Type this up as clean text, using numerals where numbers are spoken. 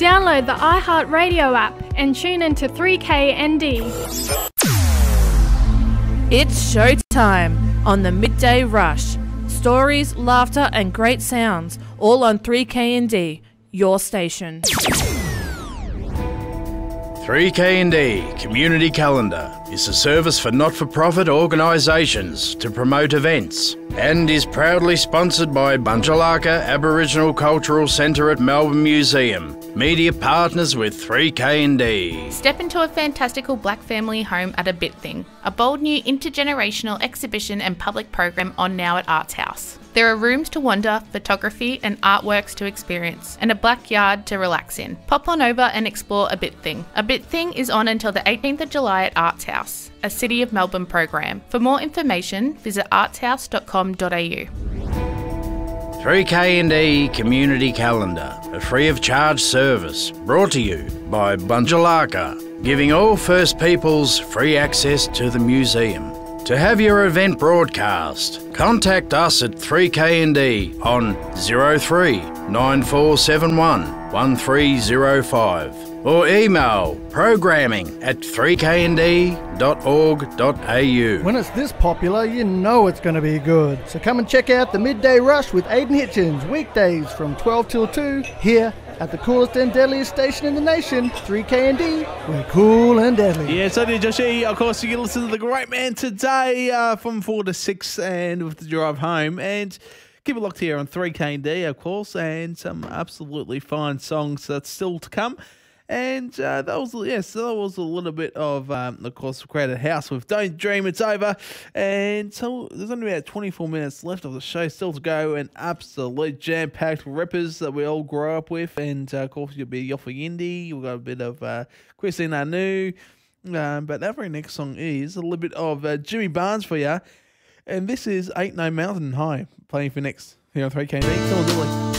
Download the iHeartRadio app and tune into 3KND. It's showtime on the Midday Rush. Stories, laughter and great sounds, all on 3KND, your station. 3KND Community Calendar is a service for not-for-profit organisations to promote events and is proudly sponsored by Bunjalaka Aboriginal Cultural Centre at Melbourne Museum. Media partners with 3KND. Step into a fantastical black family home at A Bit Thing, a bold new intergenerational exhibition and public program on now at Arts House. There are rooms to wander, photography and artworks to experience, and a backyard to relax in. Pop on over and explore A Bit Thing. A Bit Thing is on until the 18th of July at Arts House, a City of Melbourne program. For more information, visit artshouse.com.au. 3KND Community Calendar, a free of charge service brought to you by Bunjalaka, giving all First Peoples free access to the museum. To have your event broadcast, contact us at 3KND on 03 9471 1305 or email programming@3knd.org.au. When it's this popular, you know it's going to be good. So come and check out the Midday Rush with Aidan Hitchens, weekdays from 12 till 2, here at the coolest and deadliest station in the nation, 3KND. We're cool and deadly. Yeah, so did Joshy. Of course, you can listen to the great man today from 4 to 6 and with the drive home. And keep it locked here on 3KND, of course, and some absolutely fine songs that's still to come. And that was a little bit of course, Crowded House with Don't Dream It's Over. And so there's only about 24 minutes left of the show still to go, and absolute jam-packed rippers that we all grew up with. And, of course, you'll be Yoffa Yindi. We've got a bit of Christine Anu. But that very next song is a little bit of Jimmy Barnes for you. And this is Ain't No Mountain High, playing for next here on 3KD. Come on, Dilly.